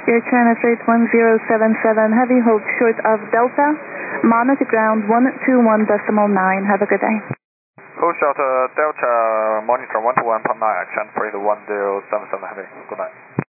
Air China Freight 1077 Heavy, hold short of Delta. Monitor ground 121.9. Have a good day. Hold short Delta, monitor 121.9, China Freight 1077 Heavy. Good night.